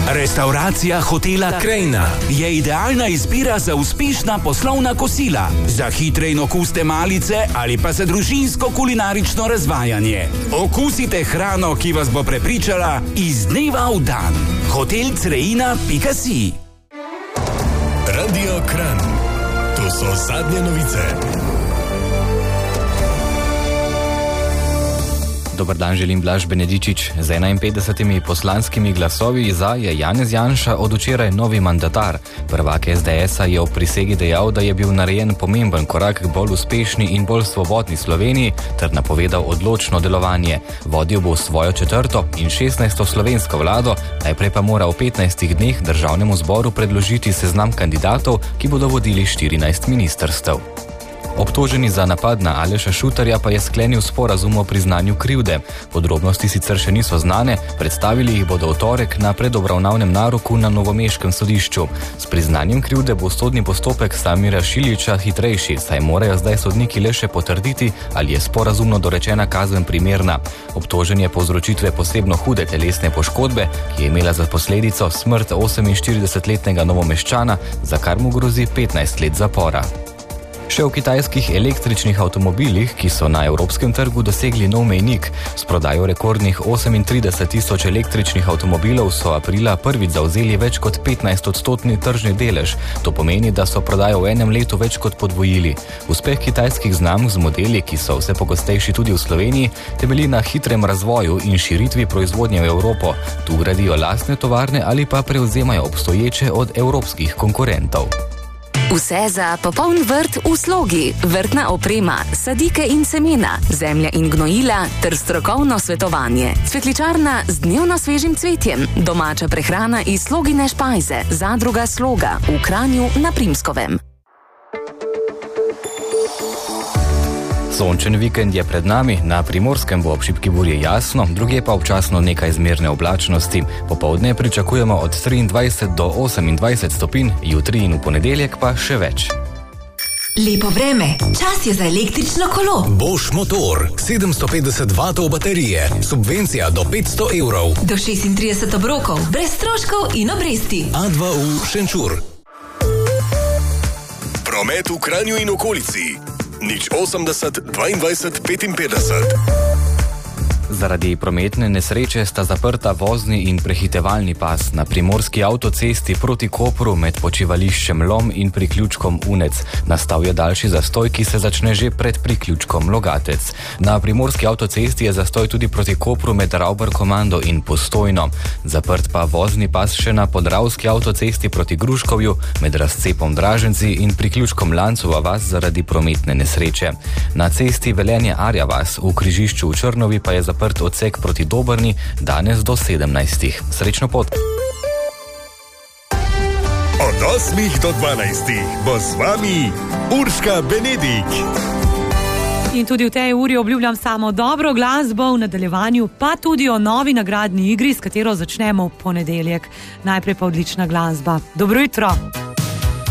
Restauracija hotela Krajina je idealna izbira za uspešna poslovna kosila, za hitre in okusne malice ali pa za družinsko kulinarično razvajanje. Okusite hrano, ki vas bo prepričala iz dneva v dan. hotelcreina.si. Radio Kranj. To so zadnje novice. Dobar dan, želim Blaž Benedičič. Z 51 poslanskimi glasovi za je Janez Janša od včeraj novi mandatar. Prvak SDS-a je ob prisegi dejal, da je bil narejen pomemben korak k bolj uspešni in bolj svobodni Sloveniji ter napovedal odločno delovanje. Vodil bo svojo 4. in 16. slovensko vlado, najprej pa mora v 15 dneh državnemu zboru predložiti seznam kandidatov, ki bodo vodili 14 ministrstev. Obtoženi za napad na Aleša Šutarja pa je sklenil sporazum o priznanju krivde. Podrobnosti sicer še niso znane, predstavili jih bodo v torek na predobravnavnem naroku na novomeškem sodišču. S priznanjem krivde bo sodni postopek Samira Šiljiča hitrejši, saj morajo zdaj sodniki le še potrditi, ali je sporazumno dorečena kazen primerna. Obtožen je povzročitve posebno hude telesne poškodbe, ki je imela za posledico smrt 48-letnega Novomeščana, za kar mu grozi 15 let zapora. Še v kitajskih električnih avtomobilih, ki so na evropskem trgu dosegli nov mejnik. S prodajo rekordnih 38.000 električnih avtomobilov so aprila prvič zavzeli več kot 15% tržni delež. To pomeni, da so prodajo v enem letu več kot podvojili. Uspeh kitajskih znamk z modeli, ki so vse pogostejši tudi v Sloveniji, temelji na hitrem razvoju in širitvi proizvodnje v Evropo. Tu gradijo lastne tovarne ali pa prevzemajo obstoječe od evropskih konkurentov. Vse za popoln vrt v slogi, vrtna oprema, sadike in semena, zemlja in gnojila ter strokovno svetovanje. Cvetličarna z dnevno svežim cvetjem, domača prehrana iz Slogine špajze, zadruga Sloga v Kranju na Primskovem. Sončen vikend je pred nami, na Primorskem bo ob šibki burji jasno, drugje pa občasno nekaj zmerne oblačnosti. Popoldne pričakujemo od 23 do 28 stopinj, jutri in v ponedeljek pa še več. Lepo vreme, čas je za električno kolo. Bosch motor, 750 vatov baterije, subvencija do 500 evrov. Do 36 obrokov, brez stroškov in obresti. A2U Šenčur. Promet v Kranju in okolici. 080 22 55. Zaradi prometne nesreče sta zaprta vozni in prehitevalni pas na primorski avtocesti proti Kopru med počivališčem Lom in priključkom Unec. Nastal je daljši zastoj, ki se začne že pred priključkom Logatec. Na primorski avtocesti je zastoj tudi proti Kopru med Rauber Komando in Postojno. Zaprt pa vozni pas še na podravski avtocesti proti Gruškovju med razcepom Draženci in priključkom Lancova vas zaradi prometne nesreče. Na cesti Velenje Arja vas v križišču v Črnovi pa je zaprt odsek proti Dobrni danes do 17. Srečno pot! Od 8 do 12 bo z vami Urška Benedik. In tudi v tej uri obljubljam samo dobro glasbo, v nadaljevanju pa tudi o novi nagradni igri, s katero začnemo v ponedeljek. Najprej pa odlična glasba. Dobro jutro!